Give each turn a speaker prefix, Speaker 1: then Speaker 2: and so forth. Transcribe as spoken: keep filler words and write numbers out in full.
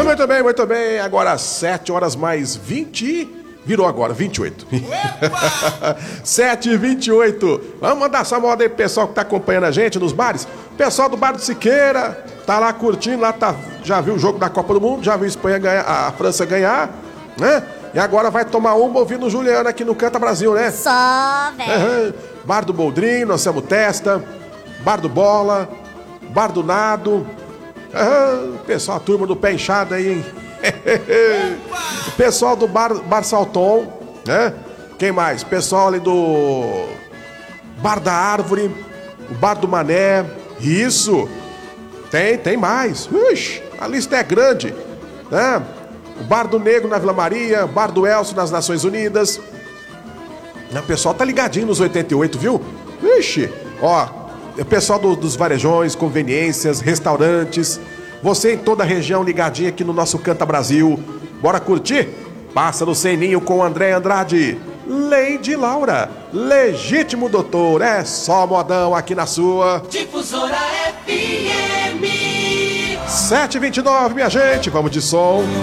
Speaker 1: Muito bem, muito bem. Agora sete horas mais vinte. Virou agora, vinte e oito. sete e vinte e oito. Vamos mandar essa moda aí pro pessoal que tá acompanhando a gente nos bares. Pessoal do Bar do Siqueira, tá lá curtindo, lá tá, já viu o jogo da Copa do Mundo, já viu a Espanha ganhar, a França ganhar, né? E agora vai tomar uma ouvindo o Juliano aqui no Canta Brasil, né?
Speaker 2: Só, velho.
Speaker 1: Uhum. Bar do Boldrinho, nós temos Testa, Bar do Bola, Bar do Nado. Uhum. Pessoal, a turma do pé inchado aí, hein? Pessoal do Bar, Bar Salton, né? Quem mais? Pessoal ali do Bar da Árvore, o Bar do Mané. Isso! Tem, tem mais. Ux, a lista é grande, né? O Bar do Negro na Vila Maria, Bar do Elcio nas Nações Unidas. O pessoal tá ligadinho nos oitenta e oito, viu? Ixi, ó, o pessoal do, dos varejões, conveniências, restaurantes. Você em toda a região ligadinho aqui no nosso Canta Brasil. Bora curtir? Passa no Sem Ninho com André Andrade. Lady Laura, legítimo doutor, é só modão aqui na sua
Speaker 3: Difusora F M.
Speaker 1: sete e vinte e nove, minha gente, vamos de som.